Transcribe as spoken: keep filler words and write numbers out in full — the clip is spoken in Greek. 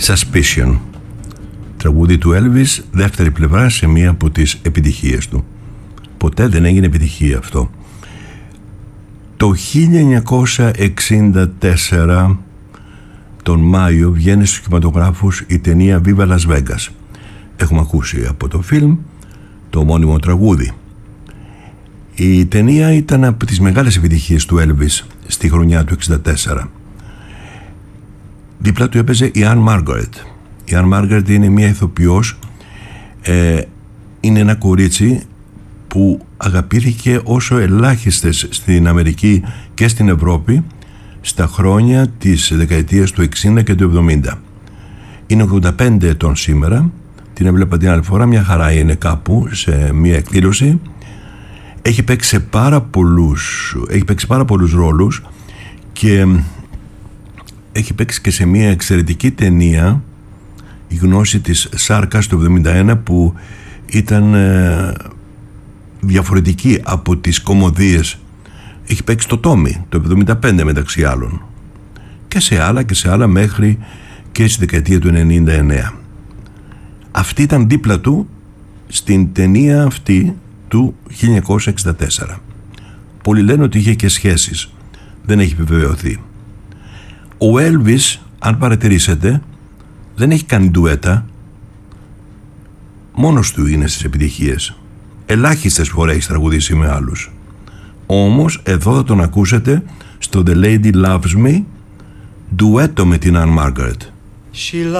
Suspicion, τραγούδι του Elvis, δεύτερη πλευρά σε μία από τις επιτυχίες του. Ποτέ δεν έγινε επιτυχία αυτό. Το χίλια εννιακόσια εξήντα τέσσερα τον Μάιο βγαίνει στους κινηματογράφους η ταινία Viva Las Vegas. Έχουμε ακούσει από το φιλμ το ομώνυμο τραγούδι. Η ταινία ήταν από τις μεγάλες επιτυχίες του Elvis στη χρονιά του εξήντα τέσσερα. Δίπλα του έπαιζε η Ann Margaret. Η Ann Margaret είναι μια ηθοποιός, ε, είναι ένα κορίτσι που αγαπήθηκε όσο ελάχιστες στην Αμερική και στην Ευρώπη στα χρόνια της δεκαετίας του εξήντα και του εβδομήντα. Είναι ογδόντα πέντε ετών σήμερα. Την έβλεπα την άλλη φορά, μια χαρά είναι κάπου σε μια εκδήλωση. Έχει παίξει πάρα πολλούς, έχει παίξει πάρα πολλούς ρόλους και έχει παίξει και σε μια εξαιρετική ταινία, η γνώση της Σάρκας του εβδομήντα ένα, που ήταν ε, διαφορετική από τις κωμωδίες. Έχει παίξει το Τόμι το εβδομήντα πέντε μεταξύ άλλων, και σε άλλα και σε άλλα μέχρι και στη δεκαετία του ενενήντα εννέα. Αυτή ήταν δίπλα του στην ταινία αυτή του χίλια εννιακόσια εξήντα τέσσερα. Πολλοί λένε ότι είχε και σχέσεις, δεν έχει επιβεβαιωθεί. Ο Elvis, αν παρατηρήσετε, δεν έχει κάνει ντουέτα, μόνος του είναι στις επιτυχίες. Ελάχιστες φορές έχει τραγουδήσει με άλλους. Όμως εδώ θα τον ακούσετε στο The Lady Loves Me, ντουέτο με την Ann Margaret. She